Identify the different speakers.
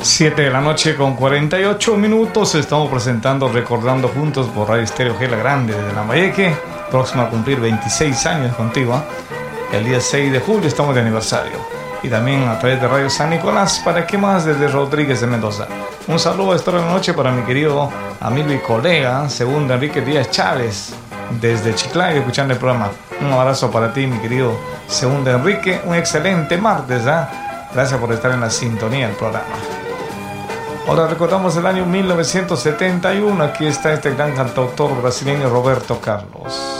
Speaker 1: 7 de la noche con 48 minutos. Estamos presentando Recordando Juntos por Radio Estéreo Gela Grande desde Lambayeque. Próximo a cumplir 26 años contigo, ¿eh? El día 6 de julio estamos de aniversario. Y también a través de Radio San Nicolás, ¿para qué más? Desde Rodríguez de Mendoza. Un saludo a esta hora de la noche para mi querido amigo y colega, segundo Enrique Díaz Chávez, desde Chiclayo, escuchando el programa. Un abrazo para ti, mi querido segundo Enrique. Un excelente martes, ¿eh? Gracias por estar en la sintonía del programa. Ahora recordamos el año 1971. Aquí está este gran cantautor brasileño Roberto Carlos.